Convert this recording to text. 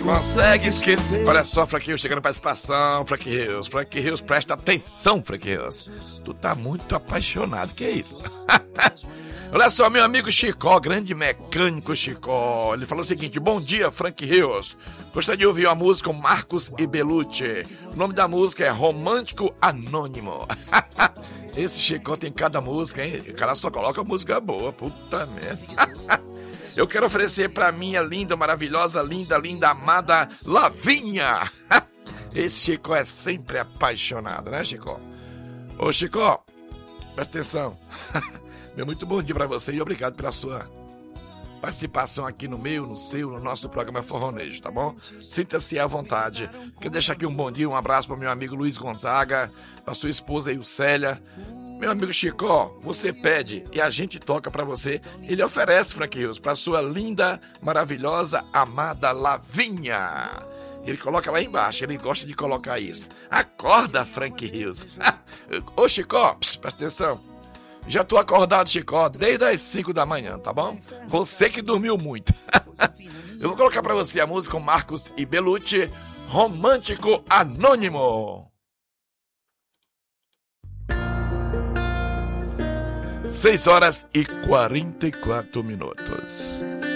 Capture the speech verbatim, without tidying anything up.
consegue esquecer. Olha só, Frank Rios chegando pra participação, Frank Rios. Frank Rios, presta atenção, Frank Rios. Tu tá muito apaixonado, que é isso? Olha só, meu amigo Chicó, grande mecânico Chicó. Ele falou o seguinte: bom dia, Frank Rios. Gostaria de ouvir a música com Marcos e Belucci. O nome da música é Romântico Anônimo. Esse Chicó tem cada música, hein? O cara só coloca música boa, puta merda. Eu quero oferecer pra minha linda, maravilhosa, linda, linda, amada Lavinha. Esse Chicó é sempre apaixonado, né, Chicó? Ô, Chicó, presta atenção. Meu muito bom dia pra você e obrigado pela sua participação aqui no meu, no seu, no nosso programa Forronejo, tá bom? Sinta-se à vontade. Quero deixar aqui um bom dia, um abraço para meu amigo Luiz Gonzaga, para sua esposa Ilcélia. Meu amigo Chicó, você pede e a gente toca para você. Ele oferece, Frank Rios, para sua linda, maravilhosa, amada Lavinha. Ele coloca lá embaixo, ele gosta de colocar isso. Acorda, Frank Rios. Ô, Chicó, pss, presta atenção. Já tô acordado, Chicó, desde as cinco da manhã, tá bom? Você que dormiu muito. Eu vou colocar pra você a música com Marcos e Belucci, Romântico Anônimo. seis horas e quarenta e quatro minutos.